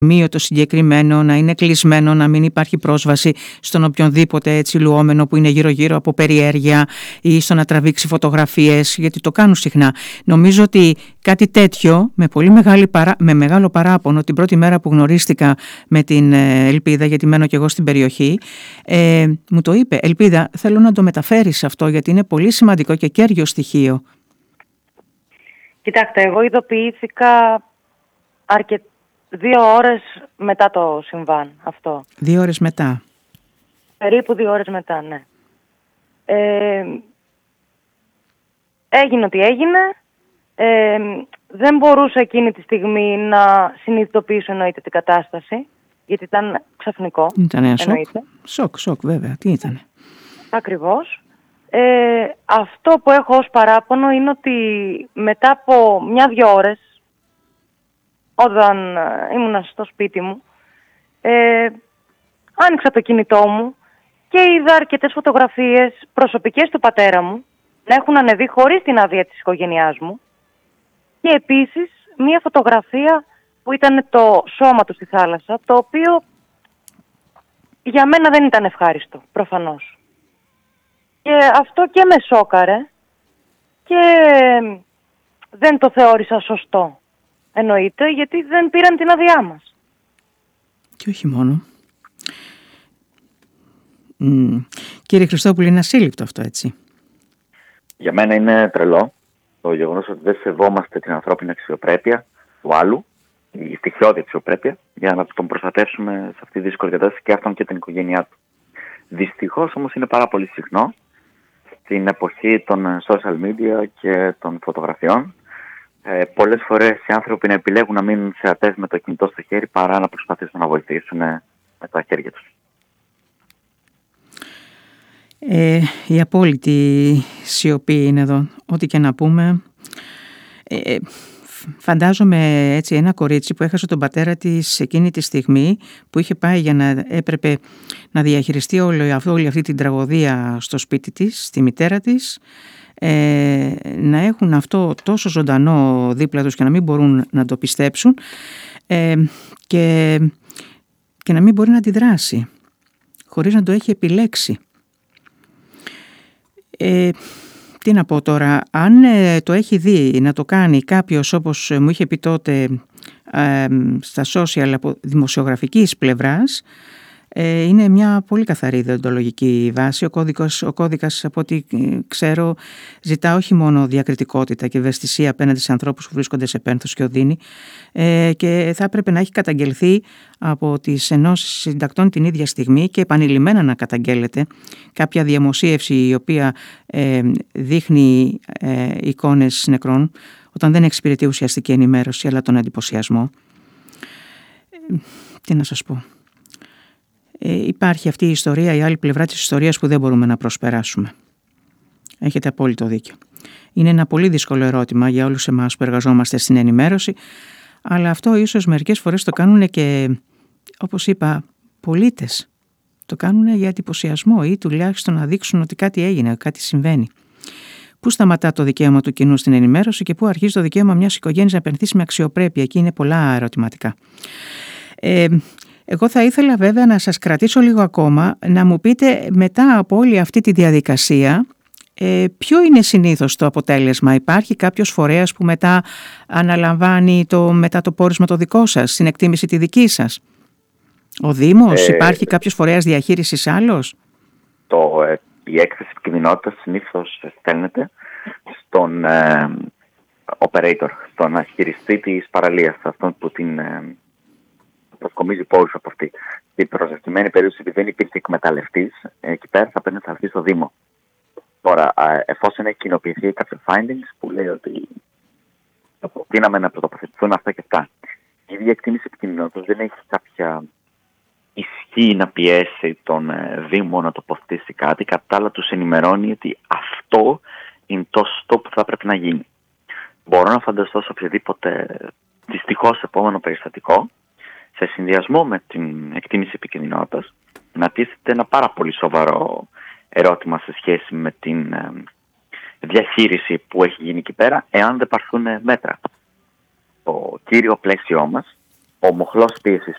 το συγκεκριμένο να είναι κλεισμένο, να μην υπάρχει πρόσβαση στον οποιονδήποτε έτσι λουόμενο που είναι γύρω-γύρω από περιέργεια ή στο να τραβήξει φωτογραφίες, γιατί το κάνουν συχνά. Νομίζω ότι κάτι τέτοιο, με μεγάλο παράπονο, την πρώτη μέρα που γνωρίστηκα με την Ελπίδα, γιατί μένω και εγώ στην περιοχή, μου το είπε: Ελπίδα, θέλω να το μεταφέρεις αυτό, γιατί είναι πολύ σημαντικό και κέριο στοιχείο. Κοιτάξτε, εγώ ειδοποιήθηκα 2 ώρες μετά το συμβάν αυτό. 2 ώρες μετά. Περίπου 2 ώρες μετά, ναι. Έγινε ό,τι έγινε. Δεν μπορούσα εκείνη τη στιγμή να συνειδητοποιήσω εννοείται την κατάσταση, γιατί ήταν ξαφνικό. Ήταν ένα σοκ βέβαια. Τι ήτανε? Ακριβώς. Αυτό που έχω ως παράπονο είναι ότι μετά από 1-2 ώρες, όταν ήμουν στο σπίτι μου, άνοιξα το κινητό μου και είδα αρκετές φωτογραφίες προσωπικές του πατέρα μου να έχουν ανεβεί χωρίς την άδεια της οικογένειάς μου, και επίσης μία φωτογραφία που ήταν το σώμα του στη θάλασσα, το οποίο για μένα δεν ήταν ευχάριστο, προφανώς. Και αυτό και με σόκαρε και δεν το θεώρησα σωστό, εννοείται, γιατί δεν πήραν την άδειά μας. Και όχι μόνο. Κύριε Χριστόπουλε, είναι ασύλληπτο αυτό, έτσι? Για μένα είναι τρελό το γεγονός ότι δεν σεβόμαστε την ανθρώπινη αξιοπρέπεια του άλλου, η στοιχειώδη αξιοπρέπεια, για να τον προστατεύσουμε σε αυτή τη δύσκολη κατάσταση, και αυτόν και την οικογένειά του. Δυστυχώς όμως είναι πάρα πολύ συχνό στην εποχή των social media και των φωτογραφιών. Πολλές φορές οι άνθρωποι να επιλέγουν να μείνουν θεατές με το κινητό στο χέρι παρά να προσπαθήσουν να βοηθήσουν με τα χέρια τους. Η απόλυτη σιωπή είναι εδώ. Ό,τι και να πούμε. Φαντάζομαι έτσι ένα κορίτσι που έχασε τον πατέρα της εκείνη τη στιγμή, που είχε πάει για να έπρεπε να διαχειριστεί όλη αυτή την τραγωδία στο σπίτι της, στη μητέρα της, να έχουν αυτό τόσο ζωντανό δίπλα τους και να μην μπορούν να το πιστέψουν, και να μην μπορεί να αντιδράσει χωρίς να το έχει επιλέξει. Τι να πω τώρα, αν το έχει δει να το κάνει κάποιος, όπως μου είχε πει τότε στα social από δημοσιογραφικής πλευράς, είναι μια πολύ καθαρή δεοντολογική βάση. Ο κώδικας, από ό,τι ξέρω, ζητά όχι μόνο διακριτικότητα και ευαισθησία απέναντι σε ανθρώπους που βρίσκονται σε πένθος και οδύνη, και θα έπρεπε να έχει καταγγελθεί από τις ενώσεις συντακτών την ίδια στιγμή και επανειλημμένα να καταγγέλλεται κάποια δημοσίευση η οποία δείχνει εικόνες νεκρών, όταν δεν εξυπηρετεί ουσιαστική ενημέρωση αλλά τον εντυπωσιασμό. Τι να σας πω. Υπάρχει αυτή η ιστορία, η άλλη πλευρά της ιστορίας που δεν μπορούμε να προσπεράσουμε. Έχετε απόλυτο δίκιο. Είναι ένα πολύ δύσκολο ερώτημα για όλους εμάς που εργαζόμαστε στην ενημέρωση, αλλά αυτό ίσως μερικές φορές το κάνουν και, όπως είπα, πολίτες. Το κάνουν για εντυπωσιασμό ή τουλάχιστον να δείξουν ότι κάτι έγινε, κάτι συμβαίνει. Πού σταματά το δικαίωμα του κοινού στην ενημέρωση και πού αρχίζει το δικαίωμα μιας οικογένειας να πενθήσει με αξιοπρέπεια? Εκεί είναι πολλά ερωτηματικά. Εγώ θα ήθελα βέβαια να σας κρατήσω λίγο ακόμα, να μου πείτε μετά από όλη αυτή τη διαδικασία ποιο είναι συνήθως το αποτέλεσμα. Υπάρχει κάποιος φορέας που μετά αναλαμβάνει μετά το πόρισμα το δικό σας, στην εκτίμηση τη δική σας? Ο Δήμος, υπάρχει κάποιος φορέας διαχείρισης άλλος? Η έκθεση επικινδυνότητας συνήθως στέλνεται στον operator, στον χειριστή της παραλίας, αυτόν που την προσκομίζει πόρους από αυτή. Στην προσεκτημένη περίπτωση, επειδή δεν υπήρχε εκμεταλλευτής εκεί πέρα, θα πρέπει να έρθει στο Δήμο. Τώρα, εφόσον έχει κοινοποιηθεί κάποιο findings που λέει ότι προτείναμε να πρωτοποθετηθούν αυτά και αυτά, η ίδια εκτίμηση επικινδυνότητας δεν έχει κάποια ισχύ να πιέσει τον Δήμο να τοποθετήσει κάτι. Κατά τα άλλα, τους ενημερώνει ότι αυτό είναι το σωστό που θα πρέπει να γίνει. Μπορώ να φανταστώ σε οποιοδήποτε δυστυχώς επόμενο περιστατικό, σε συνδυασμό με την εκτίμηση επικινδυνότητας, να τίθεται ένα πάρα πολύ σοβαρό ερώτημα σε σχέση με την διαχείριση που έχει γίνει εκεί πέρα, εάν δεν πάρθουν μέτρα. Το κύριο πλαίσιό μας, ο μοχλός πίεσης